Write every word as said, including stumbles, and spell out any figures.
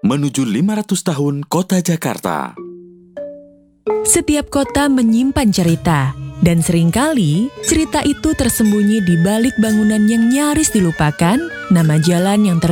menuju lima ratus tahun Kota Jakarta. Setiap kota menyimpan cerita, dan seringkali cerita itu tersembunyi di balik bangunan yang nyaris dilupakan, nama jalan yang ter